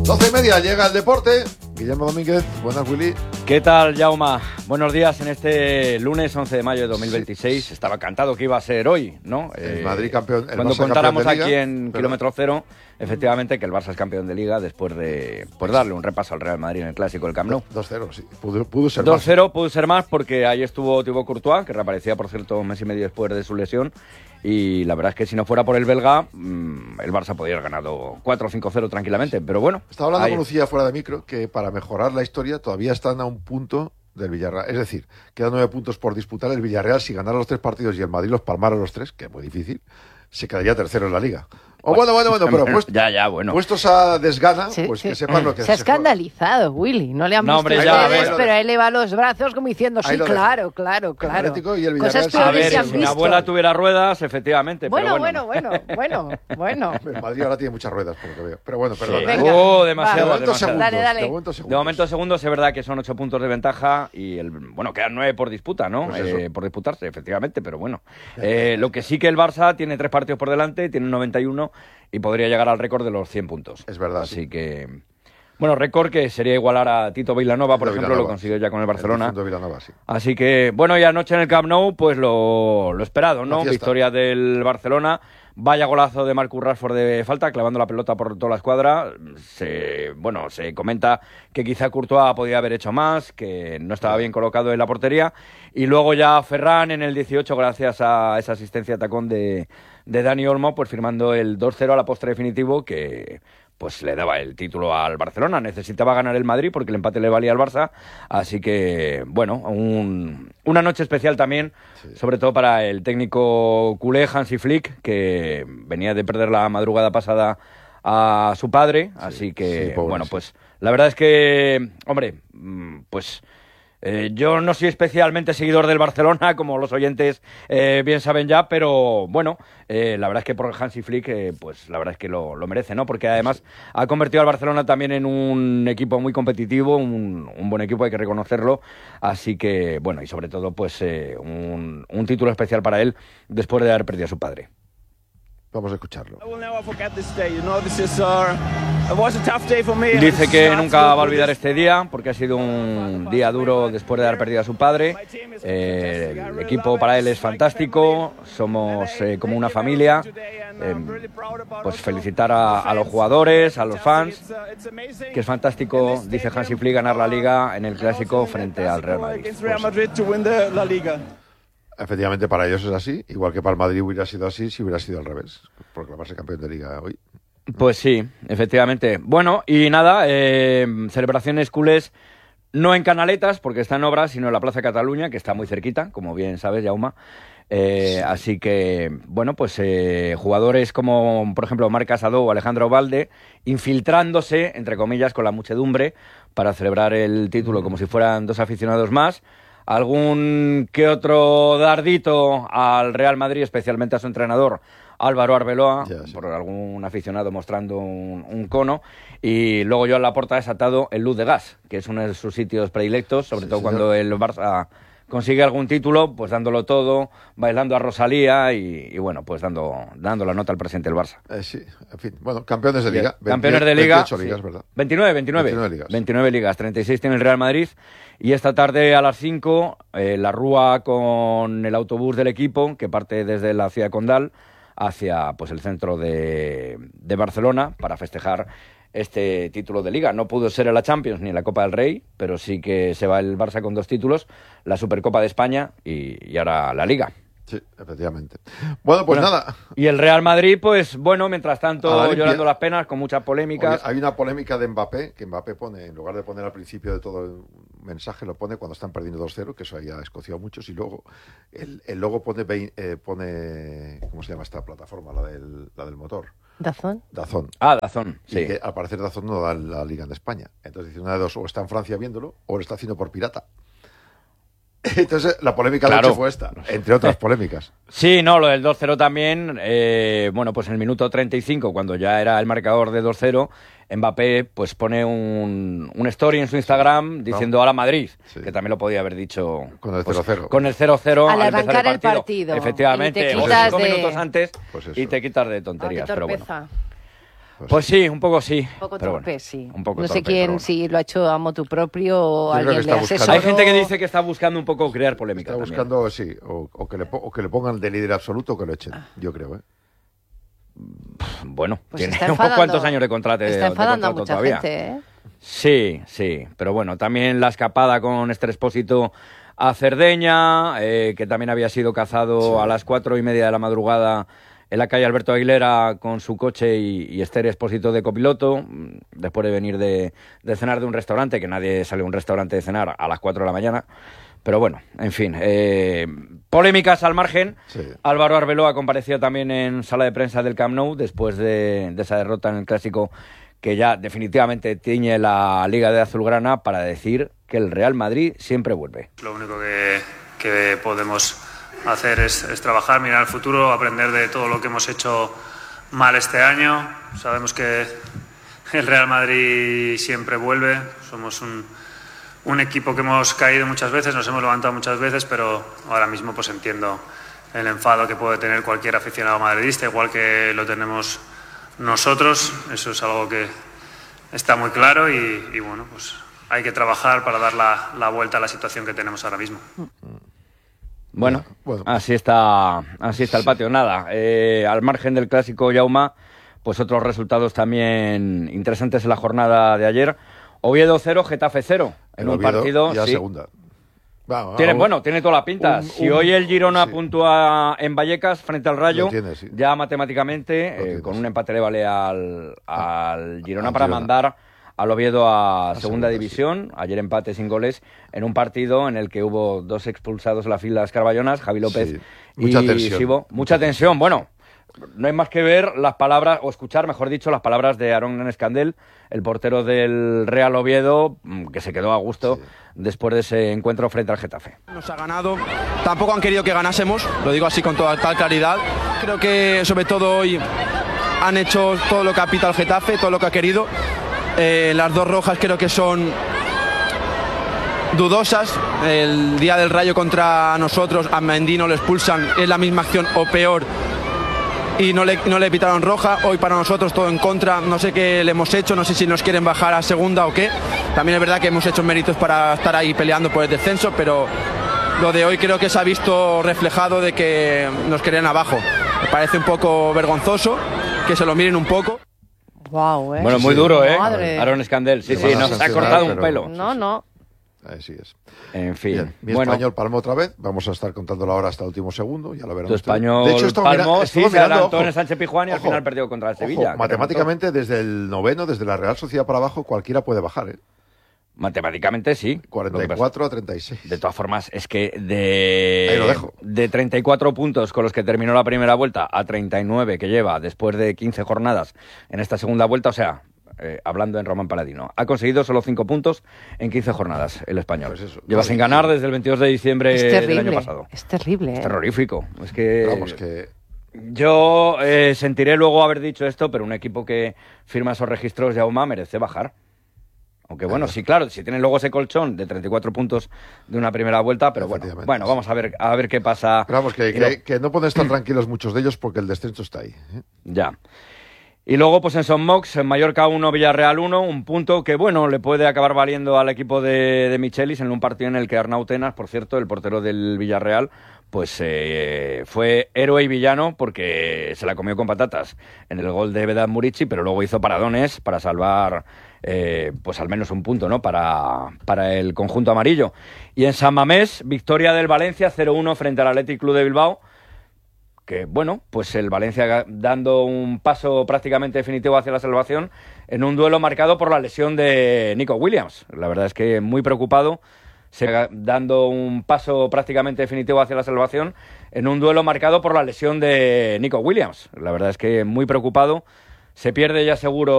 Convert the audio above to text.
12:30 llega el deporte. Guillermo Domínguez, buenas, Willy. ¿Qué tal, Jauma? Buenos días en este lunes 11 de mayo de 2026. Sí. Estaba cantado que iba a ser hoy, ¿no? El Madrid campeón. El cuando Barça contáramos campeón de aquí Liga, en kilómetro cero, efectivamente, que el Barça es campeón de Liga después de darle un repaso al Real Madrid en el Clásico del Camp Nou. 2-0, sí. Pudo ser 2-0, más. pudo ser más porque ahí estuvo Thibaut Courtois, que reaparecía, por cierto, un mes y medio después de su lesión. Y la verdad es que si no fuera por el belga, el Barça podría haber ganado 4 o 5-0 tranquilamente, pero bueno. Estaba hablando con Lucía fuera de micro que para mejorar la historia todavía están a un punto del Villarreal. Es decir, quedan 9 puntos por disputar. El Villarreal, si ganara los 3 partidos y el Madrid los palmara los 3, que es muy difícil, se quedaría tercero en la Liga. O bueno, pero puestos a desgana, pues que sepan lo que se ha escandalizado, Willy. No le han visto ustedes, pero él eleva los brazos como diciendo, sí, claro. El Atlético y el Cosas Villarreal. A ver, si mi abuela tuviera ruedas, efectivamente. Bueno. El Madrid ahora tiene muchas ruedas, por lo que veo. Pero bueno, perdón. Venga. Demasiado. Dale. De momento segundos, es verdad que son 8 puntos de ventaja y quedan 9 por disputa, ¿no? Pues por disputarse, efectivamente, pero bueno. Lo que sí que el Barça tiene 3 partidos por delante, tiene 91 y podría llegar al récord de los 100 puntos. Es verdad. Así que... Bueno, récord que sería igualar a Tito Vilanova, por ejemplo, lo consiguió ya con el Barcelona. Vilanova, sí. Así que, bueno, y anoche en el Camp Nou, pues lo esperado, ¿no? Victoria del Barcelona. Vaya golazo de Marcus Rashford de falta, clavando la pelota por toda la escuadra. Se comenta que quizá Courtois podía haber hecho más, que no estaba bien colocado en la portería. Y luego ya Ferran en el 18, gracias a esa asistencia de tacón de Dani Olmo, pues firmando el 2-0 a la postre definitivo, que pues le daba el título al Barcelona. Necesitaba ganar el Madrid porque el empate le valía al Barça. Así que, bueno, una noche especial también, sobre todo para el técnico culé Hansi Flick, que venía de perder la madrugada pasada a su padre. Así que, pues la verdad es que, hombre, pues... yo no soy especialmente seguidor del Barcelona, como los oyentes bien saben ya, pero bueno, la verdad es que por Hansi Flick, pues la verdad es que lo merece, ¿no? Porque además ha convertido al Barcelona también en un equipo muy competitivo, un buen equipo, hay que reconocerlo. Así que, bueno, y sobre todo, pues un título especial para él después de haber perdido a su padre. Vamos a escucharlo. Dice que nunca va a olvidar este día porque ha sido un día duro después de haber perdido a su padre. El equipo para él es fantástico, somos como una familia. Pues felicitar a los jugadores, a los fans, que es fantástico, dice Hansi Flick, ganar la Liga en el Clásico frente al Real Madrid. Efectivamente, para ellos es así, igual que para el Madrid hubiera sido así si hubiera sido al revés, proclamarse campeón de Liga hoy. Pues sí, efectivamente. Bueno, y nada, celebraciones culés no en Canaletas, porque está en obras, sino en la Plaza Cataluña, que está muy cerquita, como bien sabes, Jauma. Así que, bueno, pues jugadores como, por ejemplo, Marc Casadó o Alejandro Valde, infiltrándose, entre comillas, con la muchedumbre para celebrar el título como si fueran 2 aficionados más. Algún que otro dardito al Real Madrid, especialmente a su entrenador, Álvaro Arbeloa, por algún aficionado mostrando un cono. Y luego yo en la puerta he desatado el Luz de Gas, que es uno de sus sitios predilectos, sobre todo cuando el Barça consigue algún título, pues dándolo todo, bailando a Rosalía y bueno, pues dando la nota al presidente del Barça. Sí, en fin. Bueno, campeones de Liga. Campeones de Liga. 28 ligas, ¿verdad? 29 ligas. 29 ligas, 36 tiene el Real Madrid. Y esta tarde a las 5, la Rúa con el autobús del equipo, que parte desde la ciudad de Condal hacia pues el centro de Barcelona para festejar este título de Liga. No pudo ser en la Champions ni en la Copa del Rey, pero sí que se va el Barça con 2 títulos, la Supercopa de España y ahora la Liga. Sí, efectivamente. Bueno, pues nada. Y el Real Madrid, pues bueno, mientras tanto llorando las penas, con muchas polémicas. Oye, hay una polémica de Mbappé, que Mbappé pone, en lugar de poner al principio de todo el mensaje, lo pone cuando están perdiendo 2-0, que eso haya escocido a muchos, y luego el logo pone, ¿cómo se llama esta plataforma? La del motor. ¿Dazón? Dazón. Dazón, sí. Y que al parecer Dazón no da la Liga en España. Entonces dice una de dos, o está en Francia viéndolo, o lo está haciendo por pirata. Entonces, la polémica de hecho fue esta, entre otras polémicas. Sí, no, lo del 2-0 también. Bueno, pues en el minuto 35, cuando ya era el marcador de 2-0, Mbappé pues pone un story en su Instagram diciendo a la Madrid, que también lo podía haber dicho con el 0-0. Con el 0-0 al arrancar el partido. Efectivamente, o 5 minutos antes y te quitas de tonterías. Qué pero bueno. Pues sí, un poco sí. Un poco torpe, sí. Un poco no sé torpe, quién, si lo ha hecho a motu propio o alguien le asesoró. Hay gente que dice que está buscando un poco crear polémica. Está buscando, sí, o que le pongan de líder absoluto o que lo echen, yo creo, ¿eh? Bueno, pues tiene unos cuantos años de contrato. Está enfadando a mucha todavía. gente, ¿eh? Sí, pero bueno, también la escapada con Esther Expósito a Cerdeña, que también había sido cazado a las 4:30 de la madrugada en la calle Alberto Aguilera con su coche y Esther Expósito de copiloto, después de venir de cenar de un restaurante, que nadie sale a un restaurante de cenar a las 4 de la mañana. Pero bueno, en fin, polémicas al margen. Sí. Álvaro Arbeloa compareció también en sala de prensa del Camp Nou después de esa derrota en el Clásico que ya definitivamente tiñe la Liga de Azulgrana, para decir que el Real Madrid siempre vuelve. Lo único que podemos hacer es trabajar, mirar al futuro, aprender de todo lo que hemos hecho mal este año. Sabemos que el Real Madrid siempre vuelve. Somos un equipo que hemos caído muchas veces, nos hemos levantado muchas veces, pero ahora mismo pues entiendo el enfado que puede tener cualquier aficionado madridista, igual que lo tenemos nosotros. Eso es algo que está muy claro y bueno, pues hay que trabajar para dar la vuelta a la situación que tenemos ahora mismo. Bueno, así está el patio. Nada, al margen del Clásico, Jaume, pues otros resultados también interesantes en la jornada de ayer. Oviedo 0, Getafe 0, en un partido... Ya sí. Segunda. Tiene toda la pinta. Si hoy el Girona puntúa en Vallecas frente al Rayo, ya matemáticamente, con un empate le vale al Girona para mandar al Oviedo a segunda división. Sí. Ayer empate sin goles en un partido en el que hubo 2 expulsados en las filas carballonas, Javi López y Sibo. Mucha tensión. Bueno, no hay más que ver las palabras, o escuchar, mejor dicho, las palabras de Aaron Escandel, el portero del Real Oviedo, que se quedó a gusto después de ese encuentro frente al Getafe. Nos ha ganado, tampoco han querido que ganásemos, lo digo así con toda tal claridad. Creo que sobre todo hoy han hecho todo lo que ha pitado el Getafe, todo lo que ha querido. Las 2 rojas creo que son dudosas. El día del Rayo contra nosotros, a Mendy no lo expulsan, es la misma acción o peor, y no le pitaron roja. Hoy para nosotros todo en contra, no sé qué le hemos hecho, no sé si nos quieren bajar a segunda o qué. También es verdad que hemos hecho méritos para estar ahí peleando por el descenso, pero lo de hoy creo que se ha visto reflejado de que nos querían abajo. Me parece un poco vergonzoso, que se lo miren un poco. Wow, Bueno, muy duro, Aaron Escandel, sí, nos ha cortado un pelo. No. Así es. En fin. Bien, mi Español palmó otra vez. Vamos a estar contándolo ahora hasta el último segundo. Ya lo verán. Tu Español de hecho, palmó, se adelantó en el Sánchez Pizjuán y al final perdió contra el Sevilla. Matemáticamente, desde el 9º, desde la Real Sociedad para abajo, cualquiera puede bajar, ¿eh? Matemáticamente sí. 44 a 36. De todas formas, es que ahí lo dejo. de 34 puntos con los que terminó la primera vuelta a 39 que lleva después de 15 jornadas en esta segunda vuelta, o sea, hablando en Román Paladino, ha conseguido solo 5 puntos en 15 jornadas el Español. Pues eso, lleva sin ganar desde el 22 de diciembre del año pasado. Es terrible. Es terrorífico. Es que... Vamos, que... Yo sentiré luego haber dicho esto, pero un equipo que firma esos registros, Jaume, merece bajar. Aunque bueno, sí, claro, si tienen luego ese colchón de 34 puntos de una primera vuelta, pero bueno, vamos a ver qué pasa. Pero vamos, que no pueden estar tranquilos muchos de ellos porque el descenso está ahí. Ya. Y luego, pues en Son Mox, en Mallorca 1, Villarreal 1, un punto que, bueno, le puede acabar valiendo al equipo de Michelis en un partido en el que Arnau Tenas, por cierto, el portero del Villarreal, pues fue héroe y villano porque se la comió con patatas en el gol de Vedat Murici, pero luego hizo paradones para salvar pues al menos un punto, ¿no? Para el conjunto amarillo. Y en San Mamés, victoria del Valencia 0-1 frente al Athletic Club de Bilbao, que bueno, pues el Valencia dando un paso prácticamente definitivo hacia la salvación en un duelo marcado por la lesión de Nico Williams. La verdad es que muy preocupado, dando un paso prácticamente definitivo hacia la salvación en un duelo marcado por la lesión de Nico Williams. La verdad es que muy preocupado, se pierde ya seguro